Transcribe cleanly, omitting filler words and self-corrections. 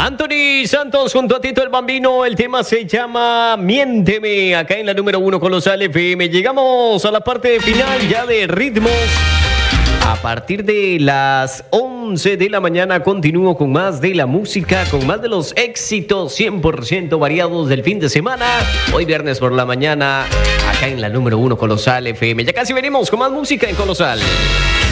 Anthony Santos junto a Tito el Bambino. El tema se llama Miénteme. Acá en la número 1 Colosal FM. Llegamos a la parte final ya de ritmos. A partir de las 11 de la mañana continúo con más de la música, con más de los éxitos 100% variados del fin de semana. Hoy viernes por la mañana, acá en la número 1 Colosal FM. Ya casi venimos con más música en Colosal.